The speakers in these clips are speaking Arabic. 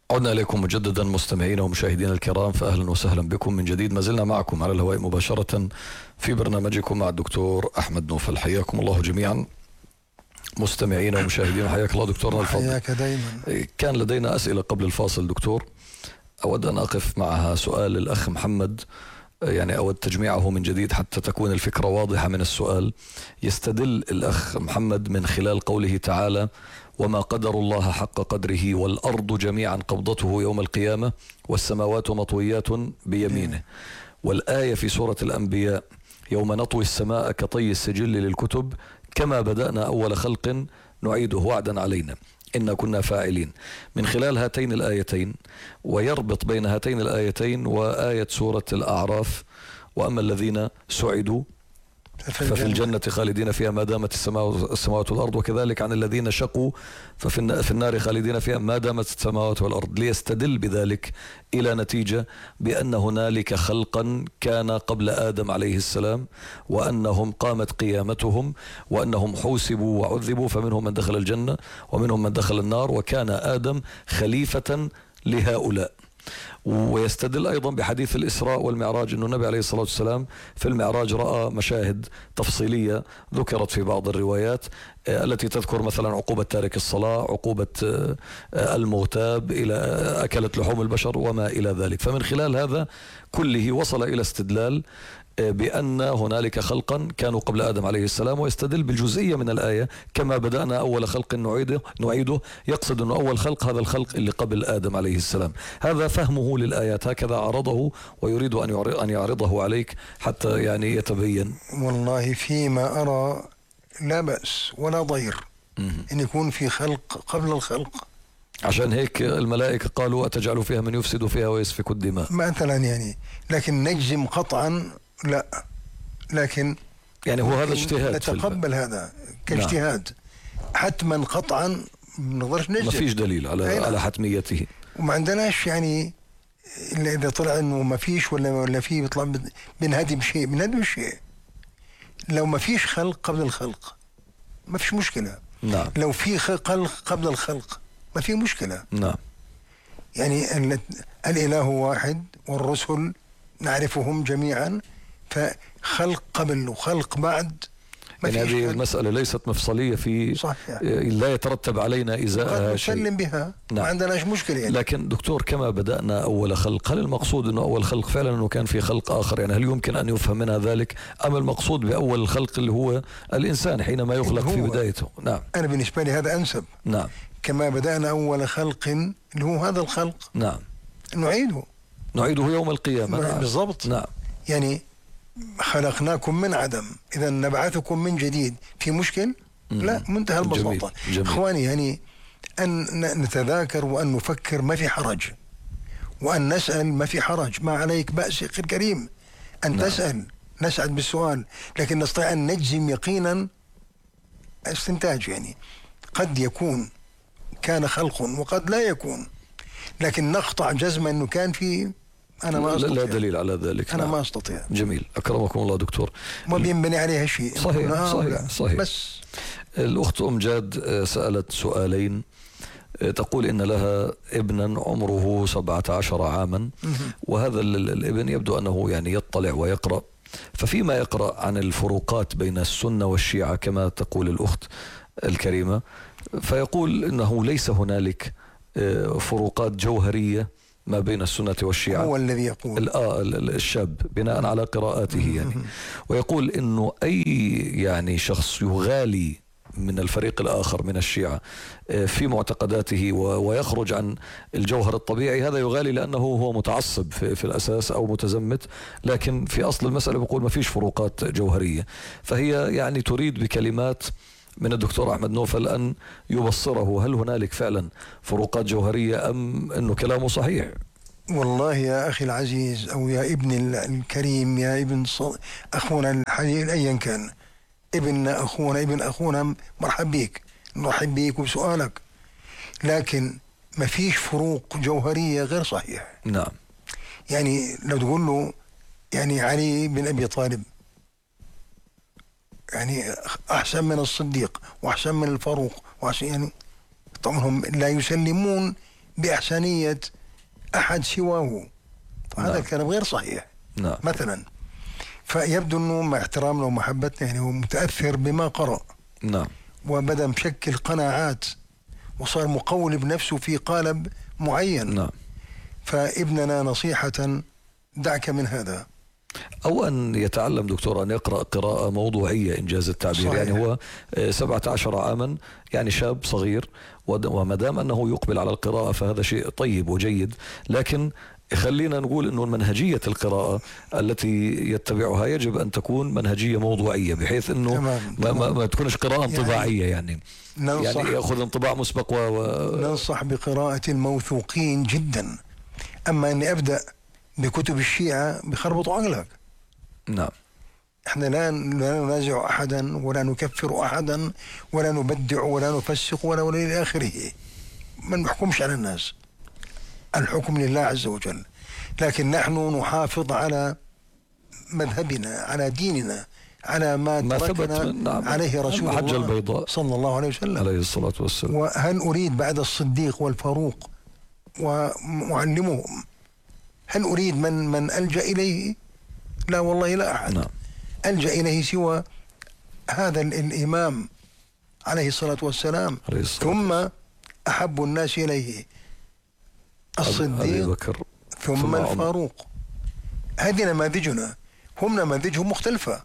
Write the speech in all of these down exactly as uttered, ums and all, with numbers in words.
عدنا إليكم مجددا مستمعين ومشاهدين الكرام، فأهلا وسهلا بكم من جديد. ما زلنا معكم على الهواء مباشرة في برنامجكم مع الدكتور أحمد نوفل. حياكم الله جميعا مستمعين ومشاهدين. حياك الله دكتورنا الفضل. حياك دائما. كان لدينا أسئلة قبل الفاصل دكتور، أود أن أقف معها سؤال الأخ محمد، يعني أود تجميعه من جديد حتى تكون الفكرة واضحة من السؤال. يستدل الأخ محمد من خلال قوله تعالى: وما قدر الله حق قدره والأرض جميعا قبضته يوم القيامة والسماوات مطويات بيمينه، والآية في سورة الأنبياء: يوم نطوي السماء كطي السجل للكتب كما بدأنا أول خلق نعيده وعدا علينا إنا كنا فاعلين. من خلال هاتين الآيتين، ويربط بين هاتين الآيتين وآية سورة الأعراف: وأما الذين سعدوا ففي الجنة خالدين فيها ما دامت السماوات والأرض، وكذلك عن الذين شقوا ففي النار خالدين فيها ما دامت السماوات والأرض، ليستدل بذلك إلى نتيجة بأن هنالك خلقا كان قبل آدم عليه السلام، وأنهم قامت قيامتهم، وأنهم حوسبوا وعذبوا، فمنهم من دخل الجنة ومنهم من دخل النار، وكان آدم خليفة لهؤلاء. ويستدل أيضا بحديث الإسراء والمعراج أن النبي عليه الصلاة والسلام في المعراج رأى مشاهد تفصيلية ذكرت في بعض الروايات التي تذكر مثلا عقوبة تارك الصلاة، عقوبة المغتاب، إلى أكلت لحوم البشر وما إلى ذلك. فمن خلال هذا كله وصل إلى استدلال بأن هنالك خلقا كانوا قبل آدم عليه السلام، ويستدل بالجزئية من الآية: كما بدأنا أول خلق نعيده, نعيده يقصد أن أول خلق هذا الخلق اللي قبل آدم عليه السلام. هذا فهمه للآيات، هكذا عرضه، ويريد أن يعرضه عليك حتى يعني يتبين. والله فيما أرى لا بأس ولا ضير أن يكون في خلق قبل الخلق، عشان هيك الملائكة قالوا: أتجعل فيها من يفسد فيها ويسفك الدماء مثلا، يعني لكن نجزم قطعا لا، لكن يعني هو هذا اجتهاد، نتقبل هذا كاجتهاد. نعم. حتما قطعا ما نقدرش نجزم، ما فيش دليل على على حتميته، وما عندناش يعني إلا إذا طلع إنه ما فيش ولا ولا فيه بيطلع بنهدم شيء بنهدم شيء. لو ما فيش خلق قبل الخلق ما فيش مشكلة. نعم. لو في خلق قبل الخلق ما في مشكلة. نعم. يعني الإله واحد والرسل نعرفهم جميعا، فخلق قبل وخلق بعد ما يعني هذه حل. المسألة ليست مفصلية في صحيح. لا يترتب علينا إزاءها شيء نسلم بها. نعم. ما عندناش مشكلة يعني. لكن دكتور، كما بدأنا أول خلق، هل المقصود أنه أول خلق فعلا أنه كان في خلق آخر؟ يعني هل يمكن أن يفهم منها ذلك، أم المقصود بأول الخلق اللي هو الإنسان حينما يخلق في بدايته؟ نعم. أنا بالنسبة لي هذا أنسب. نعم. كما بدأنا أول خلق اللي هو هذا الخلق، نعم، نعيده نعيده يوم القيامة. نعم. بالضبط. نعم. يعني خلقناكم من عدم، إذا نبعثكم من جديد، في مشكل؟ مم. لا، منتهى البساطة. جميل. جميل. إخواني، يعني أن نتذاكر وأن نفكر ما في حرج، وأن نسأل ما في حرج، ما عليك بأس أخي الكريم أن نعم. تسأل، نسعد بالسؤال، لكن نستطيع أن نجزم يقينا استنتاج. يعني قد يكون كان خلق وقد لا يكون، لكن نقطع جزما أنه كان في، أنا ما أستطيع. لا دليل على ذلك. أنا نعم. ما أستطيع. جميل، أكرمكم الله دكتور. ما بينبني عليها شيء. صحيح. صحيح. صحيح. بس الأخت أم جاد سألت سؤالين. تقول إن لها ابنا عمره سبعة عشر عاما، وهذا الابن يبدو أنه يعني يطلع ويقرأ، ففيما يقرأ عن الفروقات بين السنة والشيعة كما تقول الأخت الكريمة، فيقول إنه ليس هنالك فروقات جوهرية ما بين السنة والشيعة. هو الذي يقول آه الشاب بناء على قراءاته يعني، ويقول إنه أي يعني شخص يغالي من الفريق الآخر من الشيعة في معتقداته ويخرج عن الجوهر الطبيعي، هذا يغالي لأنه هو متعصب في, في الأساس أو متزمت، لكن في أصل المسألة بيقول ما فيش فروقات جوهرية. فهي يعني تريد بكلمات من الدكتور أحمد نوفل أن يبصره، هل هنالك فعلا فروقات جوهرية أم أنه كلامه صحيح؟ والله يا أخي العزيز، أو يا ابن الكريم، يا ابن أخونا الحليل، أيا كان، ابن أخونا ابن أخونا، مرحب بيك، نرحب بيك وبسؤالك، لكن ما فيش فروق جوهرية غير صحيح. نعم. يعني لو تقول له يعني علي بن أبي طالب يعني أحسن من الصديق وأحسن من الفاروق وأحسن، يعني طبعا هم لا يسلمون بإحسانية أحد سواه. هذا نعم. الكلام غير صحيح. نعم. مثلا فيبدو أنه مع احترامنا ومحبتنا يعني هو متأثر بما قرأ. نعم. وبدأ مشكل قناعات وصار مقول بنفسه في قالب معين. نعم. فابننا نصيحة دعك من هذا، أو أن يتعلم دكتور أن يقرأ قراءة موضوعية إنجاز التعبير. صحيح. يعني هو سبعة عشر عاما، يعني شاب صغير، وما دام أنه يقبل على القراءة فهذا شيء طيب وجيد، لكن خلينا نقول أنه منهجية القراءة التي يتبعها يجب أن تكون منهجية موضوعية، بحيث أنه تمام. ما, ما, ما تكونش قراءة انطباعية. يعني ننصح يعني يأخذ انطباع مسبق و... و... ننصح بقراءة الموثوقين جدا. أما أني أبدأ بكتب الشيعة بخربط عقلك. نعم. احنا لا لا ننازع أحدا ولا نكفر أحدا ولا نبدع ولا نفسق ولا ولا إلى آخره. ما نحكمش على الناس، الحكم لله عز وجل. لكن نحن نحافظ على مذهبنا، على ديننا، على ما, ما تركنا نعم. عليه رسول الحجة الله البيضاء صلى الله عليه وسلم عليه الصلاة والسلام. وهل أريد بعد الصديق والفاروق ومعلمهم، هل أريد من من ألجأ إليه؟ لا والله لا أحد. نعم. ألجأ إليه سوى هذا الإمام عليه الصلاة والسلام. عليه الصلاة ثم أحب الناس إليه الصديق أبي بكر ثم, ثم الفاروق. هذه نماذجنا، هم نماذجهم مختلفة.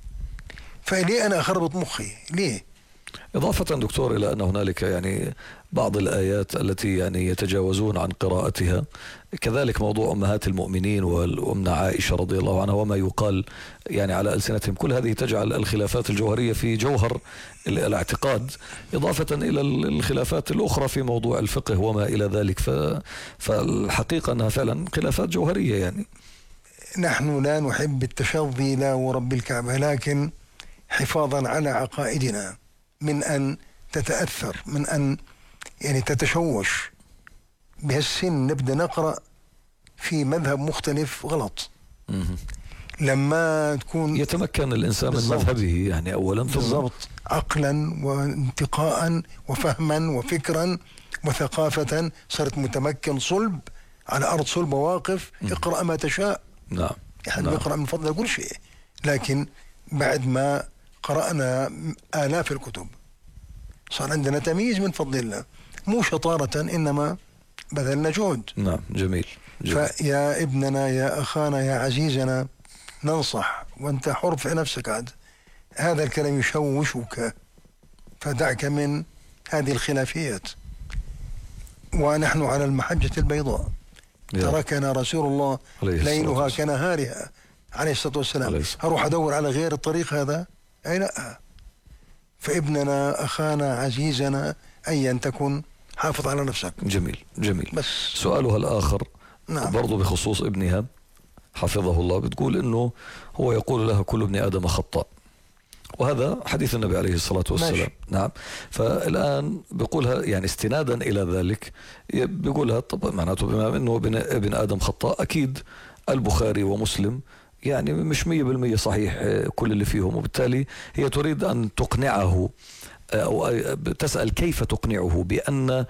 فليه أنا أخربط مخي؟ ليه؟ إضافة دكتور إلى أن هنالك يعني بعض الآيات التي يعني يتجاوزون عن قراءتها، كذلك موضوع أمهات المؤمنين والأمنا عائشة رضي الله عنها وما يقال يعني على ألسنتهم، كل هذه تجعل الخلافات الجوهرية في جوهر الاعتقاد، إضافة إلى الخلافات الأخرى في موضوع الفقه وما إلى ذلك. فالحقيقة أنها فعلا خلافات جوهرية. يعني نحن لا نحب التشظي لا ورب الكعبة، لكن حفاظا على عقائدنا من أن تتأثر، من أن يعني تتشوش. بهالسن نبدأ نقرأ في مذهب مختلف غلط. مه. لما تكون يتمكن الإنسان من مذهبه يعني أولا، ثم بالضبط عقلا وانتقاء وفهما وفكرا وثقافة، صرت متمكن صلب على أرض صلب واقف. مه. اقرأ ما تشاء. نعم. يعني نعم. نقرأ من فضل كل شيء، لكن بعد ما قرأنا آلاف الكتب صار عندنا تمييز من فضل الله، مو شطارة إنما بذلنا جهد. نعم. جميل. جميل. فيا ابننا يا أخانا يا عزيزنا ننصح، وأنت حر في نفسك عاد، هذا الكلام يشوشك، فدعك من هذه الخلافيات. ونحن على المحجة البيضاء، تركنا رسول الله ليلها كنهارها عليه الصلاة والسلام. هروح أدور على غير الطريق هذا؟ أي لا. فابننا أخانا عزيزنا أيا تكن حافظ على نفسك. جميل. جميل. بس سؤالها الآخر نعم. برضو بخصوص ابنها حفظه الله، بتقول إنه هو يقول لها كل ابن آدم خطاء، وهذا حديث النبي عليه الصلاة والسلام. ماشي. نعم. فالآن بيقولها يعني استنادا إلى ذلك بيقولها طب معناته بما أنه ابن آدم خطاء أكيد البخاري ومسلم يعني مش مية بالمية صحيح كل اللي فيهم، وبالتالي هي تريد أن تقنعه أو تسأل كيف تقنعه بأن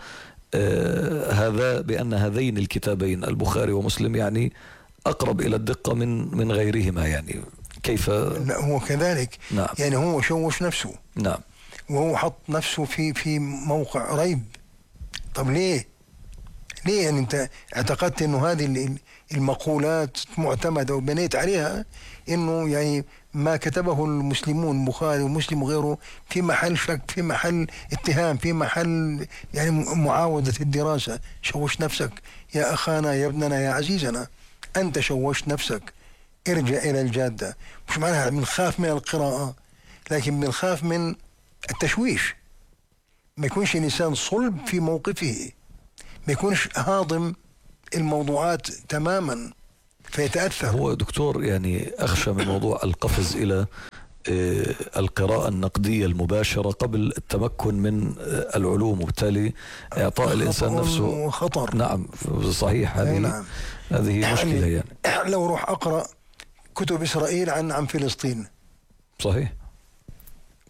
هذا بأن هذين الكتابين البخاري ومسلم يعني أقرب إلى الدقة من من غيرهما. يعني كيف؟ لا هو كذلك. نعم. يعني هو شوش نفسه. نعم. وهو حط نفسه في في موقع ريب. طب ليه؟ ليه يعني أنت اعتقدت إنه هذه المقولات معتمدة وبنيت عليها إنه يعني ما كتبه المسلمون بخاري ومسلم وغيره في محل شك، في محل اتهام، في محل يعني معاودة الدراسة. شوش نفسك يا أخانا يا ابننا يا عزيزنا، أنت شوشت نفسك. ارجع إلى الجادة. مش معناها بنخاف من القراءة، لكن بنخاف من التشويش. ما يكونش الإنسان صلب في موقفه، ما يكونش هاضم الموضوعات تماما فيتأثر. هو دكتور يعني أخشى من موضوع القفز إلى القراءة النقدية المباشرة قبل التمكن من العلوم، وبالتالي إعطاء الإنسان نفسه خطر. نعم صحيح. هذه نعم. هذه مشكلة. يعني لو روح أقرأ كتب إسرائيل عن عن فلسطين صحيح،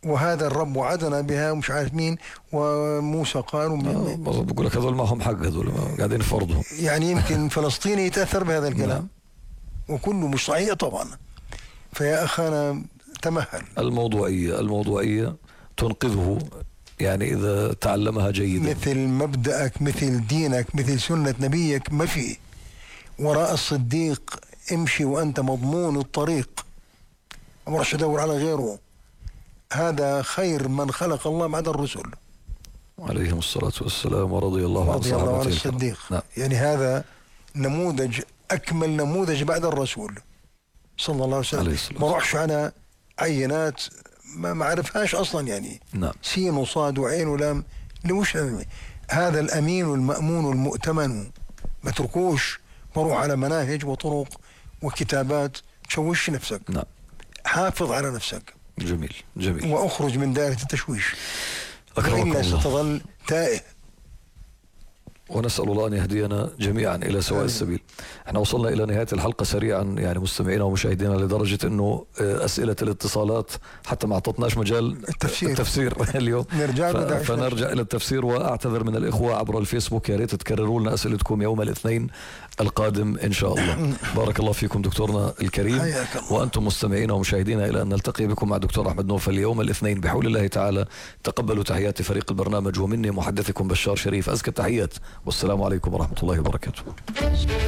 وهذا الرب وعدنا بها ومش عارف مين، وموسى قال آه بقول لك هذول معهم حق، هذول قاعدين يفرضوا. يعني يمكن فلسطيني يتأثر بهذا الكلام. نعم. وكله مش صحيح طبعا. فيا أخانا تمهل. الموضوعية الموضوعية تنقذه يعني إذا تعلمها جيدا. مثل مبدأك، مثل دينك، مثل سنة نبيك ما في. وراء الصديق امشي وأنت مضمون الطريق، ما رش تدور على غيره. هذا خير من خلق الله بعد الرسل عليهم الصلاة والسلام، ورضي الله عن رضي الله عن صحابته الصديق. نعم. يعني هذا نموذج، أكمل نموذج بعد الرسول صلى الله عليه وسلم. عليه الصلاة ما روحش على عينات ما ما عرفهاش أصلا، يعني نعم. سين وصاد وعين ولام. لوش هذا الأمين والمأمون والمؤتمن، ما تركوش وروح على مناهج وطرق وكتابات تشوش نفسك. نعم. حافظ على نفسك. جميل جميل. وأخرج من دائرة التشويش، أكرمكم وإلا الله. ستظل تائه. ونسأل الله أن يهدينا جميعا إلى سواء السبيل. احنا وصلنا إلى نهاية الحلقة سريعا يعني مستمعينا ومشاهدينا، لدرجة أنه أسئلة الاتصالات حتى ما أعطتناش مجال التفسير, التفسير اليوم. نرجع ف... فنرجع إلى التفسير. وأعتذر من الإخوة عبر الفيسبوك، يا ريت تكرروا لنا أسئلتكم يوم الاثنين القادم إن شاء الله. بارك الله فيكم دكتورنا الكريم. وأنتم مستمعينا ومشاهدينا، إلى أن نلتقي بكم مع دكتور أحمد نوفل يوم الاثنين بحول الله تعالى. تقبلوا تحيات فريق البرنامج ومني محدثكم بشار شريف أزكى التحيات، والسلام عليكم ورحمة الله وبركاته.